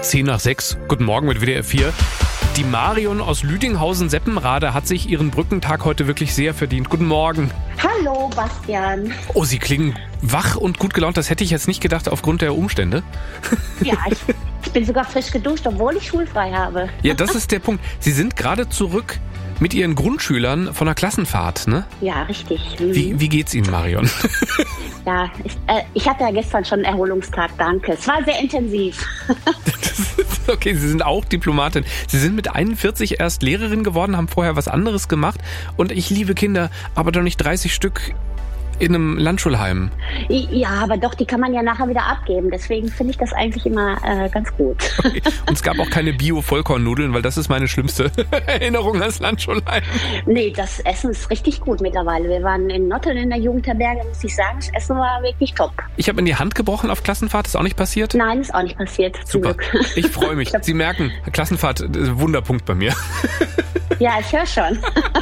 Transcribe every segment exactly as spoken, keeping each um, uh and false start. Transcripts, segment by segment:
zehn nach sechs. Guten Morgen mit W D R vier. Die Marion aus Lüdinghausen-Seppenrade hat sich ihren Brückentag heute wirklich sehr verdient. Guten Morgen. Hallo, Bastian. Oh, Sie klingen wach und gut gelaunt. Das hätte ich jetzt nicht gedacht aufgrund der Umstände. Ja, ich, ich bin sogar frisch geduscht, obwohl ich schulfrei habe. Ja, das ist der Punkt. Sie sind gerade zurück mit Ihren Grundschülern von einer Klassenfahrt, ne? Ja, richtig. Mhm. Wie, wie geht's Ihnen, Marion? Ja, ich, äh, ich hatte ja gestern schon einen Erholungstag, danke. Es war sehr intensiv. Okay, Sie sind auch Diplomatin. Sie sind mit einundvierzig erst Lehrerin geworden, haben vorher was anderes gemacht. Und ich liebe Kinder, aber doch nicht dreißig Stück in einem Landschulheim. Ja, aber doch, die kann man ja nachher wieder abgeben. Deswegen finde ich das eigentlich immer äh, ganz gut. Okay. Und es gab auch keine Bio-Vollkornnudeln, weil das ist meine schlimmste Erinnerung ans Landschulheim. Nee, das Essen ist richtig gut mittlerweile. Wir waren in Notteln in der Jugendherberge, muss ich sagen. Das Essen war wirklich top. Ich habe in die Hand gebrochen auf Klassenfahrt, ist auch nicht passiert? Nein, ist auch nicht passiert. Super, ich freue mich. Sie merken, Klassenfahrt, Wunderpunkt bei mir. Ja, ich höre schon.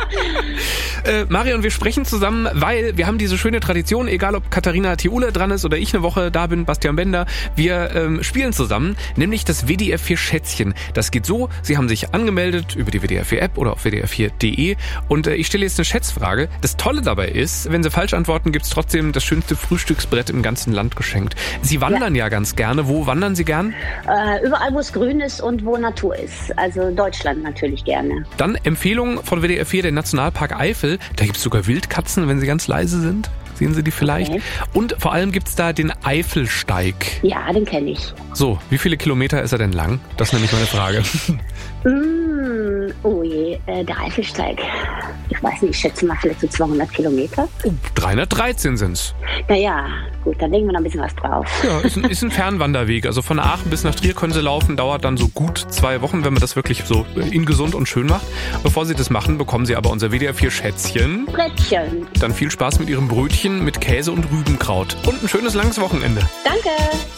äh, Marion, wir sprechen zusammen, weil wir haben diese schöne Tradition, egal ob Katharina Thiule dran ist oder ich eine Woche da bin, Bastian Bender, wir ähm, spielen zusammen, nämlich das W D R vier Schätzchen. Das geht so, Sie haben sich angemeldet über die W D R vier App oder auf W D R vier Punkt de und äh, ich stelle jetzt eine Schätzfrage. Das Tolle dabei ist, wenn Sie falsch antworten, gibt's trotzdem das schönste Frühstücksbrett im ganzen Land geschenkt. Sie wandern ja, ja ganz gerne. Wo wandern Sie gern? Äh, überall, wo es grün ist und wo Natur ist. Also Deutschland natürlich gerne. Dann Empfehlung von W D R vier, der Nationalpark Eifel. Da gibt's sogar Wildkatzen, wenn sie ganz leise sind. Sehen Sie die vielleicht? Okay. Und vor allem gibt's da den Eifelsteig. Ja, den kenne ich. So, wie viele Kilometer ist er denn lang? Das ist nämlich meine Frage. mm, oh je, äh, der Eifelsteig. Ich weiß nicht, ich schätze mal vielleicht so zweihundert Kilometer. Oh, dreihundertdreizehn sind's. Naja, gut, dann legen wir noch ein bisschen was drauf. Ja, ist ein, ist ein Fernwanderweg. Also von Aachen bis nach Trier können Sie laufen. Dauert dann so gut zwei Wochen, wenn man das wirklich so in gesund und schön macht. Bevor Sie das machen, bekommen Sie aber unser W D R vier Schätzchen. Brettchen. Dann viel Spaß mit Ihrem Brötchen mit Käse und Rübenkraut. Und ein schönes langes Wochenende. Danke.